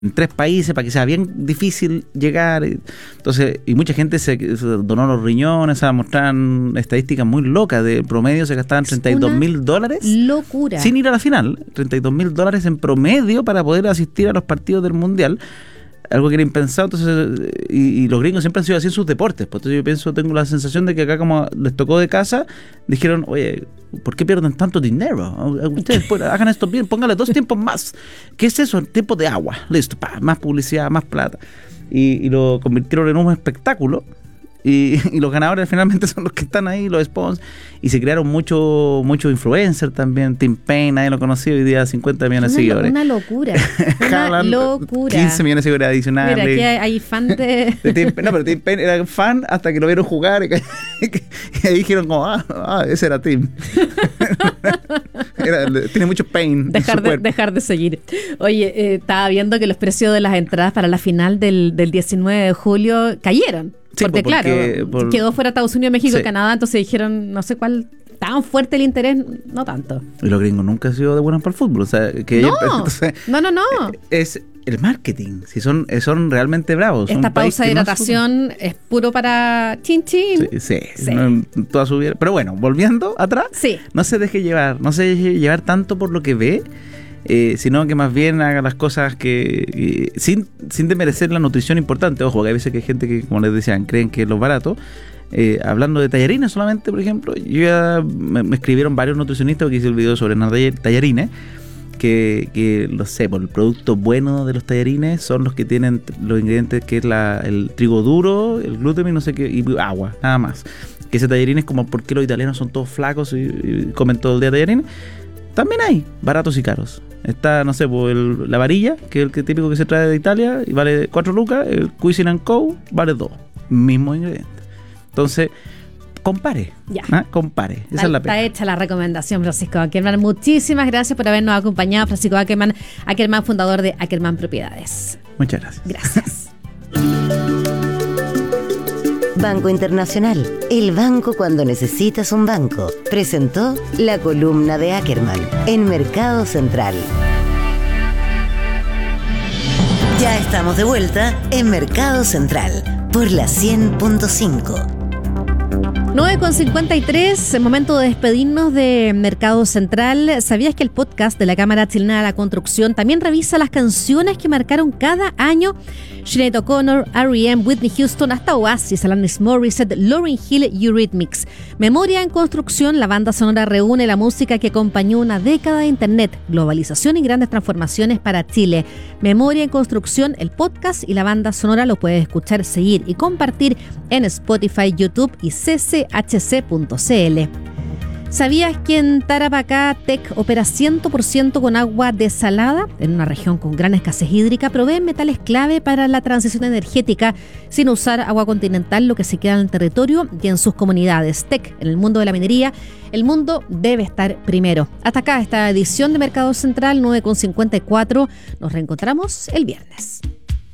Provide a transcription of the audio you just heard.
3 países para que sea bien difícil llegar. Entonces, y mucha gente se donó los riñones, mostraban estadísticas muy locas. De promedio se gastaban $32,000. Locura. Sin ir a la final. $32,000 en promedio para poder asistir a los partidos del Mundial. Algo que era impensado. Entonces, y los gringos siempre han sido así en sus deportes. Pues entonces yo tengo la sensación de que acá, como les tocó de casa, dijeron, oye, ¿por qué pierden tanto dinero? Ustedes hagan esto bien, pónganle 2 tiempos más. ¿Qué es eso? Tiempo de agua. Listo, más publicidad, más plata. Y lo convirtieron en un espectáculo. Y los ganadores finalmente son los que están ahí, los sponsors. Y se crearon mucho influencer también. Tim Payne, nadie lo conocía, hoy día 50 millones de seguidores. Una locura. Una locura. 15 millones de seguidores adicionales. Mira, aquí hay fan de Tim Payne. No, pero Tim Payne era fan hasta que lo vieron jugar. Y ahí dijeron como, ese era Tim. Tiene mucho pain. Dejar de seguir. Oye, estaba viendo que los precios de las entradas para la final del 19 de julio cayeron. Sí, porque claro, quedó fuera Estados Unidos, México y Canadá, entonces dijeron, no sé cuál, tan fuerte el interés, no tanto. Y los gringos nunca han sido de buenos para el fútbol, o sea, que no, entonces, no. Es el marketing, si son realmente bravos. Esta pausa de hidratación es puro para chin. Sí. No, toda su vida. Pero bueno, volviendo atrás, no se deje llevar tanto por lo que ve. Sino que más bien haga las cosas que sin desmerecer la nutrición importante. Ojo, que hay veces que hay gente que, como les decían, creen que es lo barato. Hablando de tallarines solamente, por ejemplo, me escribieron varios nutricionistas porque hice el video sobre tallarines, que lo sé, por el producto bueno de los tallarines son los que tienen los ingredientes que es el trigo duro, el gluten y no sé qué, y agua, nada más. Que ese tallarín es como porque los italianos son todos flacos y comen todo el día tallarines. También hay baratos y caros. Está, no sé, la varilla, que es el típico que se trae de Italia y vale 4 lucas. El Cuisine & Co. vale 2. Mismo ingrediente. Entonces, compare. Compare. Esa es la pena. Está hecha la recomendación, Francisco Ackerman. Muchísimas gracias por habernos acompañado, Francisco Ackerman, fundador de Ackerman Propiedades. Muchas gracias. Gracias. Banco Internacional, el banco cuando necesitas un banco, presentó la columna de Ackerman en Mercado Central. Ya estamos de vuelta en Mercado Central por la 100.5. 9:53, momento de despedirnos de Mercado Central. ¿Sabías que el podcast de la Cámara Chilena de la Construcción también revisa las canciones que marcaron cada año? Sinead O'Connor, R.E.M., Whitney Houston, hasta Oasis, Alanis Morissette, Lauryn Hill y Eurythmics. Memoria en Construcción, la banda sonora reúne la música que acompañó una década de Internet, globalización y grandes transformaciones para Chile. Memoria en Construcción, el podcast y la banda sonora lo puedes escuchar, seguir y compartir en Spotify, YouTube y cchc.cl. ¿Sabías que en Tarapacá Tec opera 100% con agua desalada? En una región con gran escasez hídrica, proveen metales clave para la transición energética sin usar agua continental, lo que se queda en el territorio y en sus comunidades. Tec, en el mundo de la minería, el mundo debe estar primero. Hasta acá esta edición de Mercado Central 9:54. Nos reencontramos el viernes.